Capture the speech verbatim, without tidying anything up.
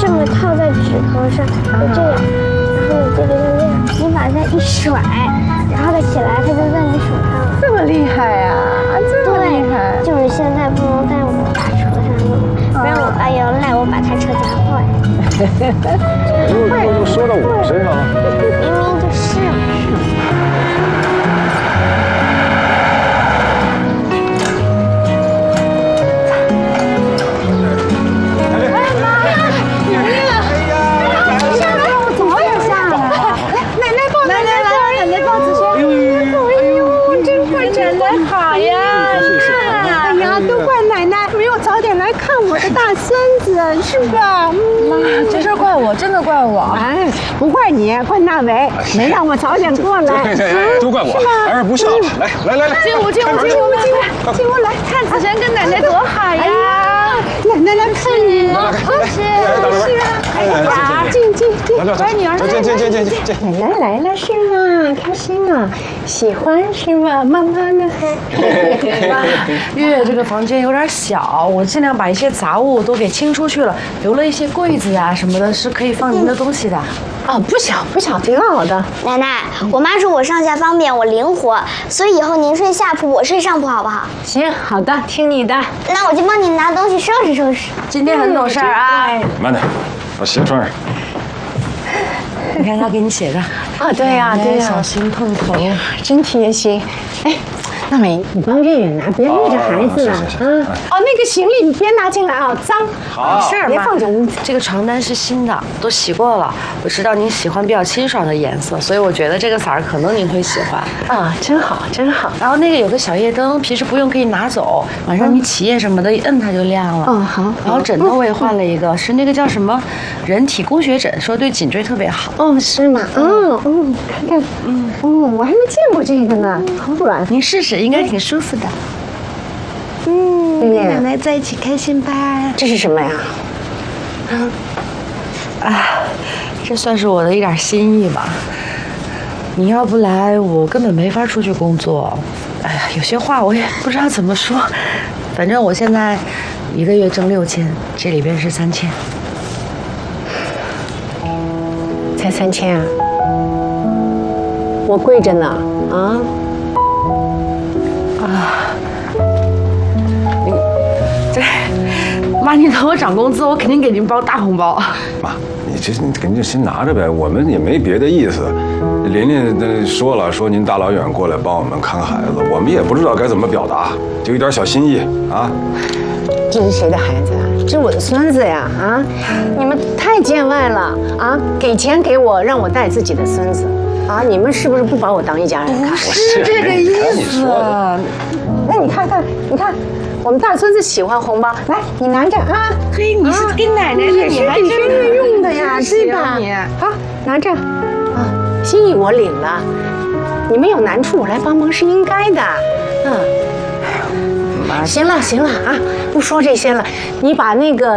么套在指头上，就这样，然后你这个就这样，你把它一甩，然后它起来，它就在你手上了。 这么厉害呀！这么厉害！ 就是现在不能在我大车上弄，不然我爸要赖我把他车砸坏。 又又说到我身上了， 明明就是嘛。 我的大孙子是吧？妈，这事怪我，真的怪我。哎，不怪你，怪那伟，没让我早点过来。 都怪我，儿儿不孝了。来来来来， 进屋进屋进屋进屋进屋来，看子璇跟奶奶多好呀！奶奶来看你了，是是啊，哎呀，进进进，来女儿进进进进进，奶奶来了是吗？开心啊，喜欢是吗？妈妈呢？ 妈，月月这个房间有点小，我尽量把一些杂物都给清出去了，留了一些柜子呀什么的，是可以放您的东西的。 哦，不小不小，挺好的。 奶奶，我妈说我上下方便，我灵活，所以以后您睡下铺，我睡上铺，好不好？ 行，好的，听你的。 那我就帮你拿东西收拾收拾。 今天很懂事儿啊。 慢点，把鞋穿上。 你看他给你写的。 啊，对呀对呀， 小心碰头， 真贴心。哎。那美，你帮月月拿，别累着孩子了啊！哦，那个行李你别拿进来啊，脏。 好， 是别放进屋子。 这个床单是新的，都洗过了。我知道您喜欢比较清爽的颜色，所以我觉得这个色儿可能您会喜欢。 啊，真好，真好。 然后那个有个小夜灯，平时不用可以拿走，晚上你起夜什么的，一摁它就亮了。 哦，好。 然后枕头我也换了一个，是那个叫什么人体工学枕，说对颈椎特别好。 哦，是吗？嗯嗯，看看，嗯哦，我还没见过这个呢，好软。 您试试。应该挺舒服的，嗯，跟奶奶在一起开心吧？ 这是什么呀？ 嗯，啊，这算是我的一点心意吧。你要不来，我根本没法出去工作。哎呀，有些话我也不知道怎么说。反正我现在一个月挣六千，这里边是三千， 才三千啊！我跪着呢，啊！ 啊，你这妈，你等我涨工资，我肯定给您包大红包。 妈，你这你肯定先拿着呗，我们也没别的意思。琳琳那说了，说您大老远过来帮我们看孩子，我们也不知道该怎么表达，就一点小心意啊。 这是谁的孩子啊？这是我的孙子呀！啊，你们太见外了啊！给钱给我，让我带自己的孙子。啊！你们是不是不把我当一家人看？ 不是这个意思。 那你看看，你看，我们大孙子喜欢红包，来，你拿着啊。 嘿，你是跟奶奶的， 你还真会用的呀，对吧？你好，拿着。啊，心意我领了。你们有难处，我来帮忙是应该的。嗯。行了行了啊，不说这些了，你把那个